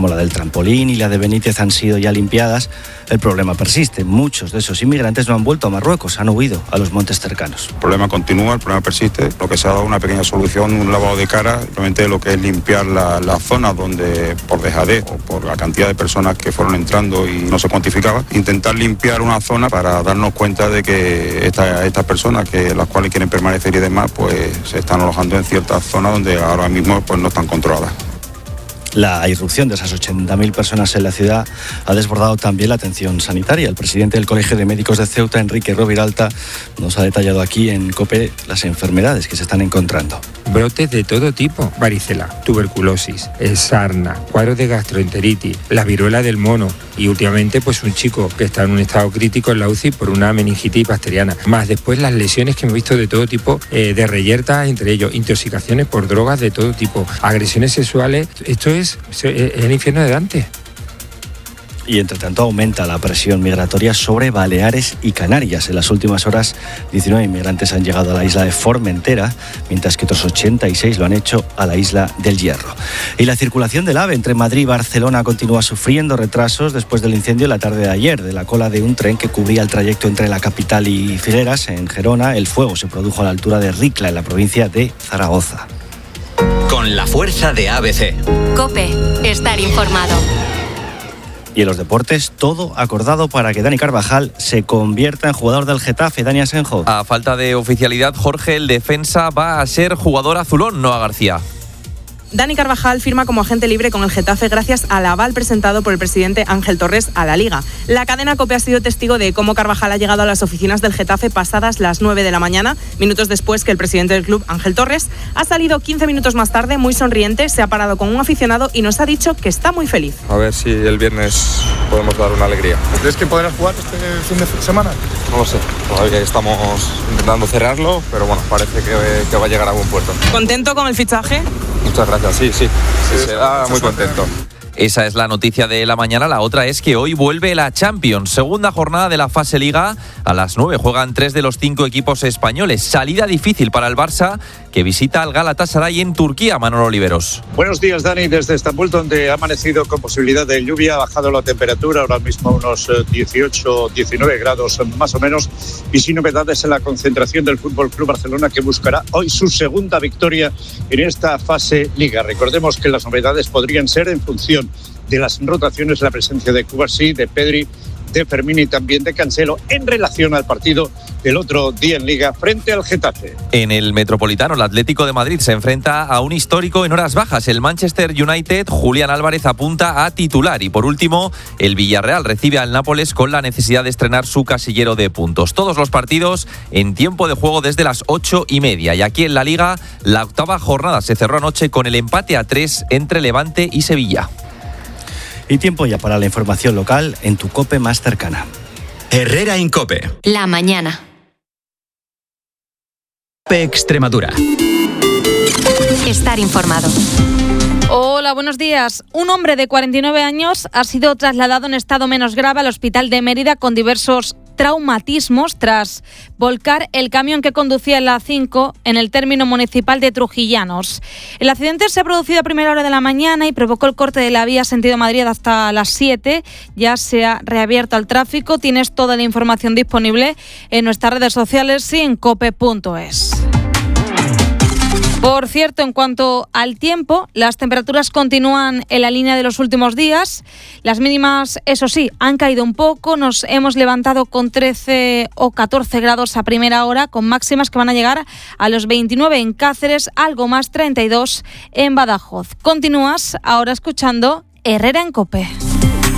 como la del trampolín y la de Benítez han sido ya limpiadas, el problema persiste. Muchos de esos inmigrantes no han vuelto a Marruecos, han huido a los montes cercanos. El problema continúa, el problema persiste. Lo que se ha dado una pequeña solución, un lavado de cara, realmente lo que es limpiar la zona donde por dejadez o por la cantidad de personas que fueron entrando y no se cuantificaba, intentar limpiar una zona para darnos cuenta de que estas personas, que las cuales quieren permanecer y demás, pues se están alojando en ciertas zonas donde ahora mismo pues no están controladas. La irrupción de esas 80.000 personas en la ciudad ha desbordado también la atención sanitaria. El presidente del Colegio de Médicos de Ceuta, Enrique Roviralta, nos ha detallado aquí en COPE las enfermedades que se están encontrando. Brotes de todo tipo: varicela, tuberculosis, sarna, cuadros de gastroenteritis, la viruela del mono y últimamente pues un chico que está en un estado crítico en la UCI por una meningitis bacteriana. Más después las lesiones que hemos visto de todo tipo, de reyertas, entre ellos intoxicaciones por drogas de todo tipo, agresiones sexuales. Esto es el infierno de Dante. Y entre tanto aumenta la presión migratoria sobre Baleares y Canarias. En las últimas horas, 19 inmigrantes han llegado a la isla de Formentera, mientras que otros 86 lo han hecho a la isla del Hierro. Y la circulación del AVE entre Madrid y Barcelona continúa sufriendo retrasos después del incendio la tarde de ayer. De la cola de un tren que cubría el trayecto entre la capital y Figueras, en Gerona, el fuego se produjo a la altura de Ricla, en la provincia de Zaragoza. Con la fuerza de ABC. COPE. Estar informado. Y en los deportes, todo acordado para que Dani Carvajal se convierta en jugador del Getafe. Dani Asenjo. A falta de oficialidad, Jorge, el defensa va a ser jugador azulón, Noa García. Dani Carvajal firma como agente libre con el Getafe gracias al aval presentado por el presidente Ángel Torres a la Liga. La cadena COPE ha sido testigo de cómo Carvajal ha llegado a las oficinas del Getafe pasadas las 9 de la mañana, minutos después que el presidente del club, Ángel Torres, ha salido 15 minutos más tarde, muy sonriente, se ha parado con un aficionado y nos ha dicho que está muy feliz. A ver si el viernes podemos dar una alegría. ¿Crees que podrás jugar este fin de semana? No lo sé, todavía estamos intentando cerrarlo, pero bueno, parece que va a llegar a buen puerto. ¿Contento con el fichaje? Muchas gracias, sí, se da muy contento. Esa es la noticia de la mañana. La otra es que hoy vuelve la Champions. Segunda jornada de la fase Liga. A las 9 juegan 3 de los 5 equipos españoles. Salida difícil para el Barça, que visita al Galatasaray en Turquía. Manolo Oliveros. Buenos días, Dani, desde Estambul, donde ha amanecido con posibilidad de lluvia. Ha bajado la temperatura, ahora mismo unos 18, 19 grados más o menos. Y sin novedades en la concentración del Fútbol Club Barcelona, que buscará hoy su segunda victoria en esta fase Liga. Recordemos que las novedades podrían ser en función de las rotaciones, la presencia de Cubarsí, de Pedri, de Fermín y también de Cancelo en relación al partido del otro día en Liga frente al Getafe. En el Metropolitano, el Atlético de Madrid se enfrenta a un histórico en horas bajas. El Manchester United, Julián Álvarez, apunta a titular. Y por último, el Villarreal recibe al Nápoles con la necesidad de estrenar su casillero de puntos. Todos los partidos en tiempo de juego desde las 8:30. Y aquí en la Liga, la octava jornada se cerró anoche con el empate a 3 entre Levante y Sevilla. Y tiempo ya para la información local en tu COPE más cercana. Herrera en COPE. La mañana. COPE Extremadura. Estar informado. Hola, buenos días. Un hombre de 49 años ha sido trasladado en estado menos grave al hospital de Mérida con diversos traumatismos tras volcar el camión que conducía en la A5 en el término municipal de Trujillanos. El accidente se ha producido a primera hora de la mañana y provocó el corte de la vía sentido Madrid hasta las 7. Ya se ha reabierto al tráfico. Tienes toda la información disponible en nuestras redes sociales y en cope.es. Por cierto, en cuanto al tiempo, las temperaturas continúan en la línea de los últimos días. Las mínimas, eso sí, han caído un poco. Nos hemos levantado con 13 o 14 grados a primera hora, con máximas que van a llegar a los 29 en Cáceres, algo más 32 en Badajoz. Continúas ahora escuchando Herrera en COPE.